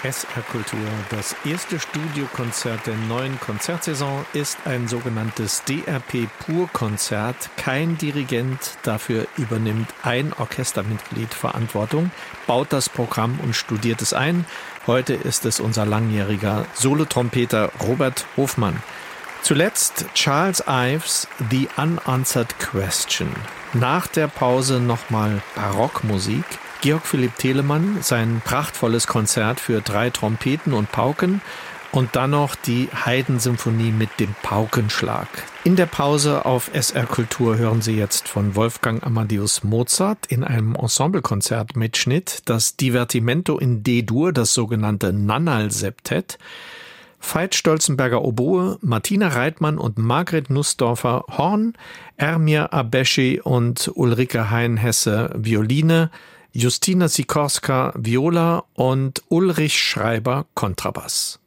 SR Kultur, das erste Studiokonzert der neuen Konzertsaison, ist ein sogenanntes DRP-Pur-Konzert. Kein Dirigent, dafür übernimmt ein Orchestermitglied Verantwortung, baut das Programm und studiert es ein. Heute ist es unser langjähriger Solotrompeter Robert Hofmann. Zuletzt Charles Ives The Unanswered Question. Nach der Pause nochmal Barockmusik. Georg Philipp Telemann, sein prachtvolles Konzert für 3 Trompeten und Pauken und dann noch die Haydn-Symphonie mit dem Paukenschlag. In der Pause auf SR Kultur hören Sie jetzt von Wolfgang Amadeus Mozart in einem Ensemblekonzert-Mitschnitt das Divertimento in D-Dur, das sogenannte Nannal-Septett. Veit Stolzenberger Oboe, Martina Reitmann und Margret Nussdorfer Horn, Ermir Abeschi und Ulrike Hein-Hesse Violine, Justina Sikorska Viola und Ulrich Schreiber Kontrabass.